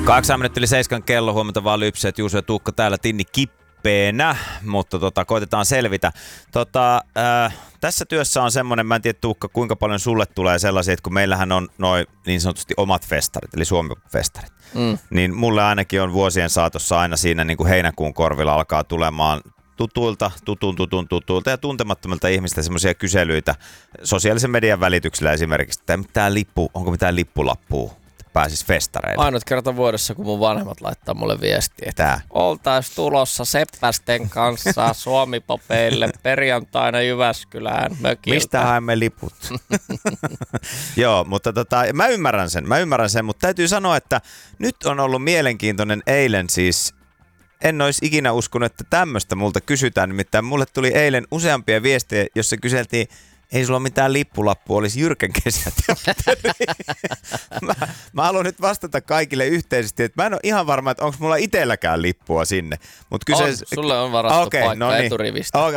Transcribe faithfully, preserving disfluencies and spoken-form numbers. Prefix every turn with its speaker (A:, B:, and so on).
A: Kahdeksan minuuttia seiskan kello, huomenta vaan lypseet, Juuso ja Tuukka täällä tinni kippeenä, mutta tota, koitetaan selvitä. Tota, äh, tässä työssä on semmoinen, mä en tiedä Tuukka, kuinka paljon sulle tulee sellaisia, että kun meillähän on noin niin sanotusti omat festarit, eli Suomi-festarit, mm. niin mulle ainakin on vuosien saatossa aina siinä niin kuin heinäkuun korvilla alkaa tulemaan tutuilta, tutun, tutun, tutuilta ja tuntemattomilta ihmistä semmoisia kyselyitä sosiaalisen median välityksellä esimerkiksi, että mitään lippu, onko mitään lippulappua? Pääsis festareille.
B: Ainut kerta vuodessa, kun mun vanhemmat laittaa mulle viestiä, että
A: Tää.
B: oltais tulossa Seppästen kanssa Suomi-popeille perjantaina Jyväskylään mökiltä.
A: Mistä haemme liput? Joo, mutta tota, mä ymmärrän sen, mä ymmärrän sen, mutta täytyy sanoa, että nyt on ollut mielenkiintoinen eilen siis. En olisi ikinä uskonut, että tämmöistä multa kysytään, nimittäin mulle tuli eilen useampia viestejä, jossa kyseltiin, ei sulla mitään lippulappua, olisi Jyrkän kesäteatteri. mä, mä haluan nyt vastata kaikille yhteisesti, että mä en ole ihan varma, että onko mulla itselläkään lippua sinne. Mut kyse...
B: On, sulle on varattu okay, paikka no niin. eturivistä.
A: Okay,